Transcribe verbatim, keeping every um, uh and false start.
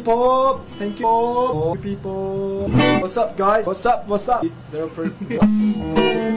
people. Thank you, people. What's up, guys? What's up? What's up? Zero per.